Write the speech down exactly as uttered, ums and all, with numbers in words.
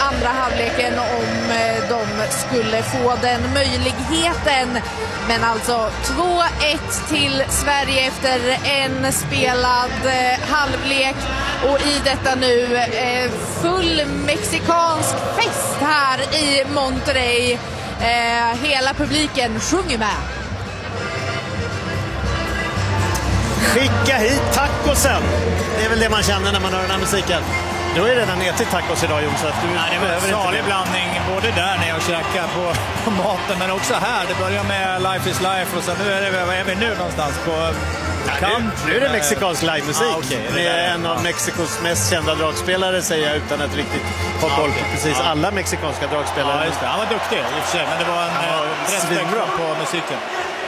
andra halvleken om de skulle få den möjligheten. Men alltså två ett till Sverige efter en spelad halvlek. Och i detta nu eh, full mexikansk fest här i Monterrey. Eh, hela publiken sjunger med. Skicka hit tacosen. Det är väl det man känner när man hör den här musiken. Du har ju redan ätit tacos idag, Jon, så att du Nej, det var en salig blandning både där när jag käkar på, på maten, men också här. Det börjar med Life is Life och sen nu är det, vad är vi nu någonstans på country? Nu är det mexikansk livemusik. Ah, okay. Det är en av Mexikos mest kända dragspelare, säger jag utan att riktigt ha koll på okay. precis alla mexikanska dragspelare. Ja, just det. Han var duktig i och för sig, men det var en ja, respekt på musiken.